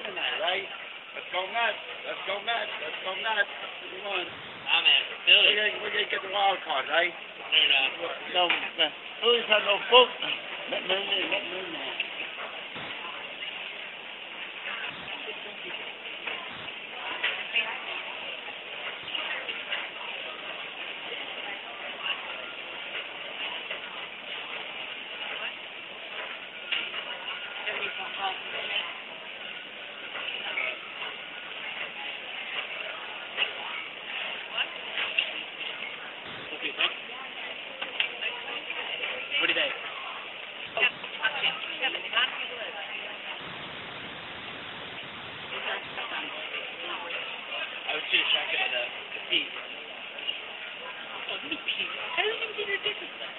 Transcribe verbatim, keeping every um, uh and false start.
tonight, right? Let's go nuts. Let's go nuts. Let's go nuts. Come on. Ah, man. Philly. We're gonna, we're gonna get the wild card, right? They're not. No, Philly's had no book. Let me in, let me in there. What do you think? I was too distracted by the, the pee. Oh, let me pee. I don't even get your dick with that.